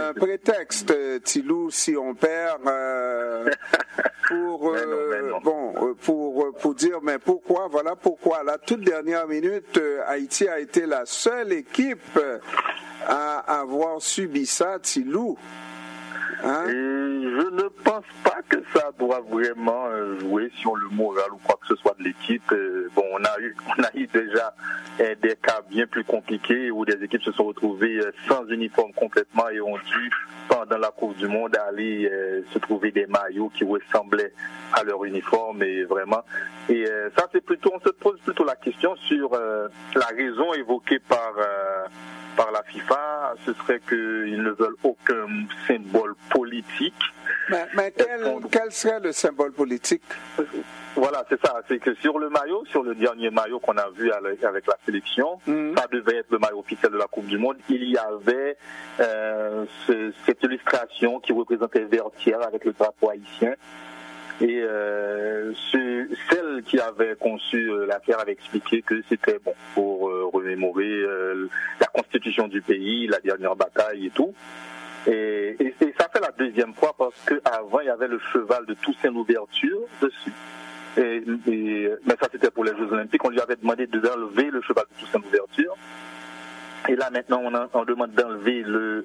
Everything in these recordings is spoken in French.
un prétexte, Tilou, si on perd, pour dire, mais pourquoi, voilà pourquoi. À la toute dernière minute, Haïti a été la seule équipe à avoir subi ça, Tilou. Hein? Et je ne pense pas que ça doit vraiment jouer sur le moral ou quoi que ce soit de l'équipe. Bon, on a eu déjà des cas bien plus compliqués où des équipes se sont retrouvées sans uniforme complètement et ont dû, pendant la Coupe du Monde, aller se trouver des maillots qui ressemblaient à leur uniforme et vraiment. Et ça, c'est plutôt, on se pose plutôt la question sur la raison évoquée par la FIFA, ce serait qu'ils ne veulent aucun symbole politique. Mais quel serait le symbole politique? Voilà, c'est ça. C'est que sur le maillot, sur le dernier maillot qu'on a vu avec la sélection, ça devait être le maillot officiel de la Coupe du Monde. Il y avait cette illustration qui représentait Vertière avec le drapeau haïtien. Et celle qui avait conçu l'affaire avait expliqué que c'était bon pour remémorer la constitution du pays, la dernière bataille et tout. Et ça fait la deuxième fois parce qu'avant il y avait le cheval de Toussaint Louverture dessus. Mais ça c'était pour les Jeux Olympiques. On lui avait demandé d'enlever le cheval de Toussaint Louverture. Et là maintenant on demande d'enlever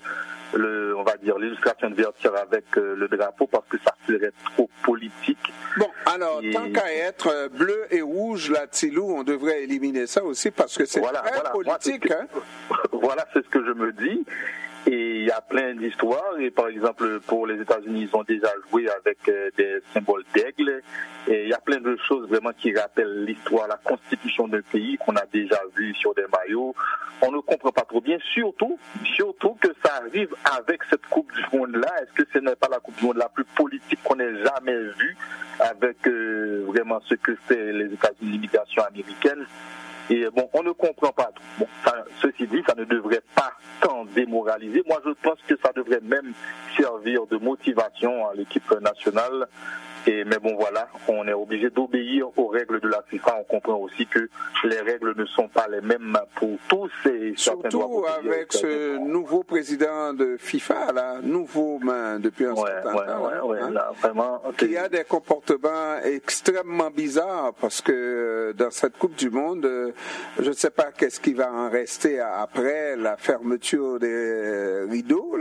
on va dire l'illustration de Vertière avec le drapeau parce que ça serait trop politique. Bon, alors tant qu'à être bleu et rouge, là, Tilou, on devrait éliminer ça aussi parce que c'est très politique. Voilà, c'est ce que je me dis. Et il y a plein d'histoires. Et par exemple, pour les États-Unis, ils ont déjà joué avec des symboles d'aigle. Et il y a plein de choses vraiment qui rappellent l'histoire, la constitution d'un pays qu'on a déjà vu sur des maillots. On ne comprend pas trop bien, surtout que ça arrive avec cette Coupe du Monde-là. Est-ce que ce n'est pas la Coupe du Monde la plus politique qu'on ait jamais vue avec vraiment ce que c'est les États-Unis, l'immigration américaine? Et bon, on ne comprend pas tout. Bon, ceci dit, ça ne devrait pas tant démoraliser. Moi, je pense que ça devrait même servir de motivation à l'équipe nationale. Mais bon, voilà, on est obligé d'obéir aux règles de la FIFA. On comprend aussi que les règles ne sont pas les mêmes pour tous. Et surtout avec ce nouveau président de FIFA, là, nouveau depuis un certain temps. Là, vraiment, okay. Qui a des comportements extrêmement bizarres parce que dans cette Coupe du Monde, je ne sais pas qu'est-ce qui va en rester après la fermeture des rideaux,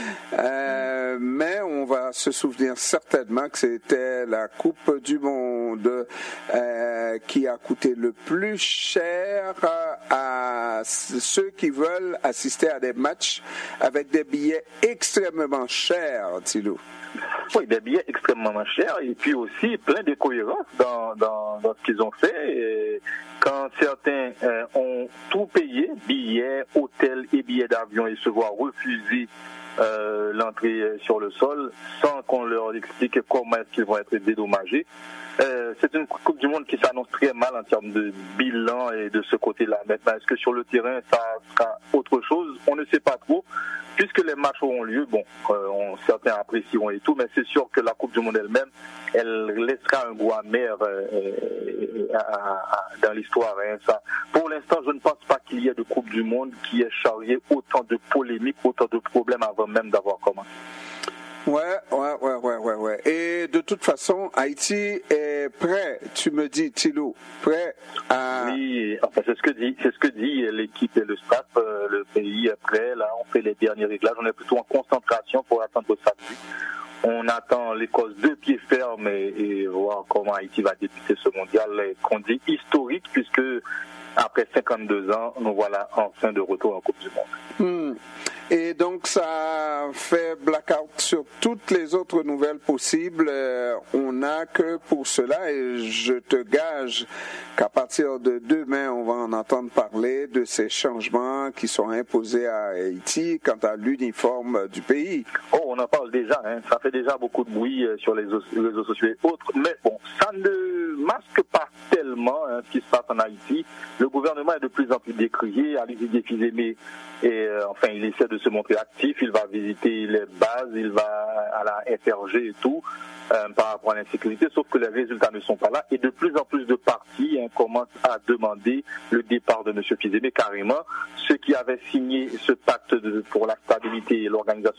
là. Mais on va se souvenir certainement que c'était la Coupe du Monde qui a coûté le plus cher à ceux qui veulent assister à des matchs avec des billets extrêmement chers, Tilou. Oui, des billets extrêmement chers et puis aussi plein de cohérence dans ce qu'ils ont fait. Et quand certains ont tout payé, billets, hôtels et billets d'avion, et se voient refuser l'entrée sur le sol sans qu'on leur explique comment est-ce qu'ils vont être dédommagés. C'est une Coupe du Monde qui s'annonce très mal en termes de bilan et de ce côté-là. Maintenant, est-ce que sur le terrain, ça sera autre chose? On ne sait pas trop. Puisque les matchs auront lieu, bon, certains apprécieront et tout, mais c'est sûr que la Coupe du Monde elle-même, elle laissera un goût amer dans l'histoire. Hein, ça. Pour l'instant, je ne pense pas qu'il y ait de Coupe du Monde qui ait charrié autant de polémiques, autant de problèmes avant même d'avoir commencé. Ouais. Et de toute façon, Haïti est prêt, tu me dis, Tilou, prêt à... Oui, enfin, c'est ce que dit l'équipe et le staff. Le pays est prêt, là, on fait les derniers réglages. On est plutôt en concentration pour attendre samedi. On attend l'Écosse de pied ferme et voir comment Haïti va débuter ce mondial, qu'on dit historique, puisque après 52 ans, nous voilà enfin de retour en Coupe du Monde. Et donc ça fait blackout sur toutes les autres nouvelles possibles. On n'a que pour cela et je te gage qu'à partir de demain, on va en entendre parler de ces changements qui sont imposés à Haïti quant à l'uniforme du pays. Oh, on en parle déjà, hein. Ça fait déjà beaucoup de bruit sur les réseaux sociaux et autres, mais bon, ça ne masque pas tellement ce qui se passe en Haïti. Le gouvernement est de plus en plus décrié. Alizé Défizémé, enfin, il essaie de se montrer actif, il va visiter les bases, il va à la FRG et tout, par rapport à l'insécurité, sauf que les résultats ne sont pas là et de plus en plus de partis commencent à demander le départ de M. Fizémé carrément. Ceux qui avaient signé ce pacte pour la stabilité et l'organisation